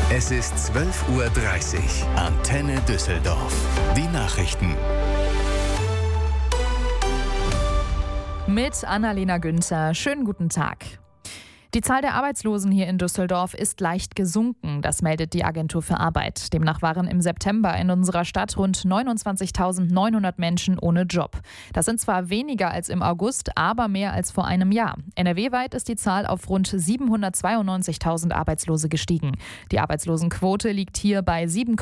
Es ist 12:30 Uhr. Antenne Düsseldorf. Die Nachrichten. Mit Annalena Günther. Schönen guten Tag. Die Zahl der Arbeitslosen hier in Düsseldorf ist leicht gesunken, das meldet die Agentur für Arbeit. Demnach waren im September in unserer Stadt rund 29.900 Menschen ohne Job. Das sind zwar weniger als im August, aber mehr als vor einem Jahr. NRW-weit ist die Zahl auf rund 792.000 Arbeitslose gestiegen. Die Arbeitslosenquote liegt hier bei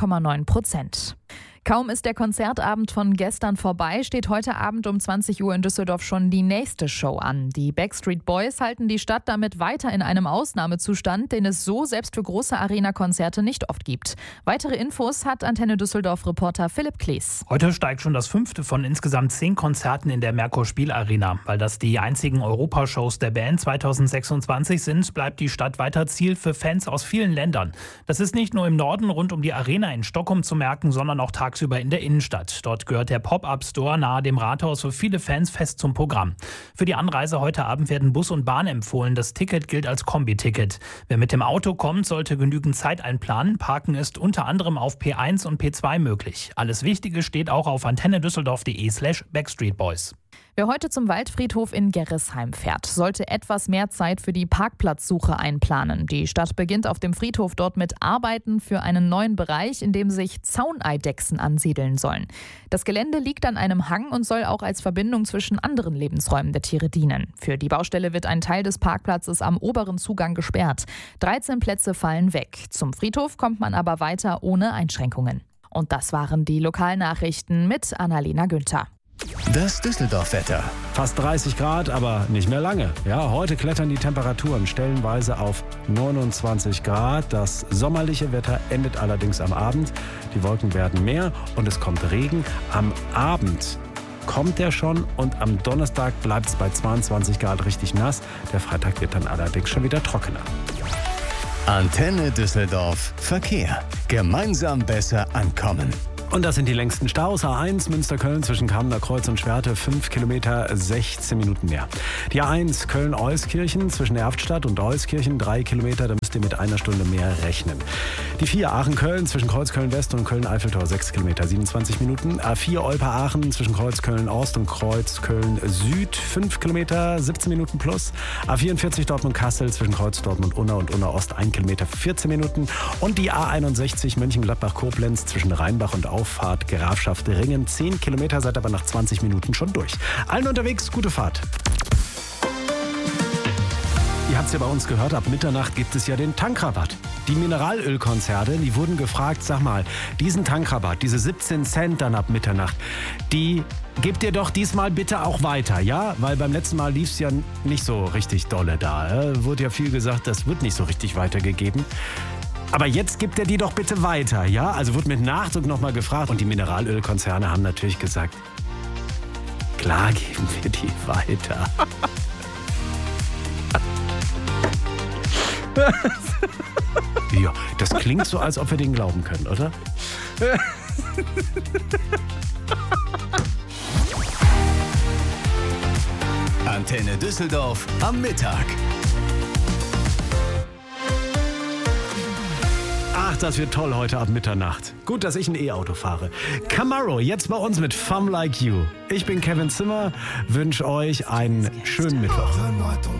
7,9%. Kaum ist der Konzertabend von gestern vorbei, steht heute Abend um 20 Uhr in Düsseldorf schon die nächste Show an. Die Backstreet Boys halten die Stadt damit weiter in einem Ausnahmezustand, den es so selbst für große Arena-Konzerte nicht oft gibt. Weitere Infos hat Antenne Düsseldorf-Reporter Philipp Klees. Heute steigt schon das 5. von insgesamt 10 Konzerten in der Merkur-Spielarena. Weil das die einzigen Europashows der Band 2026 sind, bleibt die Stadt weiter Ziel für Fans aus vielen Ländern. Das ist nicht nur im Norden rund um die Arena in Stockholm zu merken, sondern auch tagsüber in der Innenstadt. Dort gehört der Pop-Up-Store nahe dem Rathaus für viele Fans fest zum Programm. Für die Anreise heute Abend werden Bus und Bahn empfohlen. Das Ticket gilt als Kombi-Ticket. Wer mit dem Auto kommt, sollte genügend Zeit einplanen. Parken ist unter anderem auf P1 und P2 möglich. Alles Wichtige steht auch auf antennedüsseldorf.de/backstreetboys. Wer heute zum Waldfriedhof in Gerresheim fährt, sollte etwas mehr Zeit für die Parkplatzsuche einplanen. Die Stadt beginnt auf dem Friedhof dort mit Arbeiten für einen neuen Bereich, in dem sich Zauneidechsen ansiedeln sollen. Das Gelände liegt an einem Hang und soll auch als Verbindung zwischen anderen Lebensräumen der Tiere dienen. Für die Baustelle wird ein Teil des Parkplatzes am oberen Zugang gesperrt. 13 Plätze fallen weg. Zum Friedhof kommt man aber weiter ohne Einschränkungen. Und das waren die Lokalnachrichten mit Annalena Günther. Das Düsseldorf-Wetter. Fast 30 Grad, aber nicht mehr lange. Ja, heute klettern die Temperaturen stellenweise auf 29 Grad. Das sommerliche Wetter endet allerdings am Abend. Die Wolken werden mehr und es kommt Regen. Am Abend kommt der schon und am Donnerstag bleibt es bei 22 Grad richtig nass. Der Freitag wird dann allerdings schon wieder trockener. Antenne Düsseldorf. Verkehr. Gemeinsam besser ankommen. Und das sind die längsten Staus. A1 Münster-Köln zwischen Kamener Kreuz und Schwerte, 5 Kilometer, 16 Minuten mehr. Die A1 Köln-Euskirchen zwischen Erftstadt und Euskirchen, 3 Kilometer, da müsst ihr mit einer Stunde mehr rechnen. Die 4 Aachen-Köln zwischen Kreuzköln-West und Köln-Eiffeltor, 6 Kilometer, 27 Minuten. A4 Olpe-Aachen zwischen Kreuzköln-Ost und Kreuzköln-Süd, 5 Kilometer, 17 Minuten plus. A44 Dortmund-Kassel zwischen Kreuz Dortmund-Unna und Unna-Ost, 1 Kilometer, 14 Minuten. Und die A61 Mönchengladbach-Koblenz zwischen Rheinbach und Auffahrt Grafschaft Ringen. 10 Kilometer, seid aber nach 20 Minuten schon durch. Allen unterwegs, gute Fahrt. Ihr habt es ja bei uns gehört, ab Mitternacht gibt es ja den Tankrabatt. Die Mineralölkonzerne, die wurden gefragt, sag mal, diesen Tankrabatt, diese 17 Cent dann ab Mitternacht, die gebt ihr doch diesmal bitte auch weiter, ja? Weil beim letzten Mal lief es ja nicht so richtig dolle da. Wurde ja viel gesagt, das wird nicht so richtig weitergegeben. Aber jetzt gibt er die doch bitte weiter, ja? Also wurde mit Nachdruck nochmal gefragt. Und die Mineralölkonzerne haben natürlich gesagt, klar geben wir die weiter. Ja, das klingt so, als ob wir den glauben können, oder? Antenne Düsseldorf am Mittag. Ach, das wird toll heute ab Mitternacht. Gut, dass ich ein E-Auto fahre. Camaro, jetzt bei uns mit Fun Like You. Ich bin Kevin Zimmer, wünsche euch einen schönen Mittwoch.